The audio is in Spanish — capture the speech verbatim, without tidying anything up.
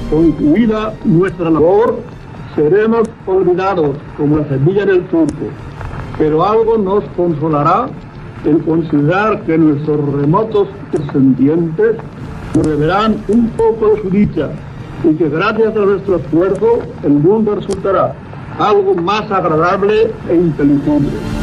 Concluida nuestra labor, seremos olvidados como la semilla del turco, pero algo nos consolará el considerar que nuestros remotos descendientes nos deberán un poco de su dicha y que gracias a nuestro esfuerzo el mundo resultará algo más agradable e inteligente.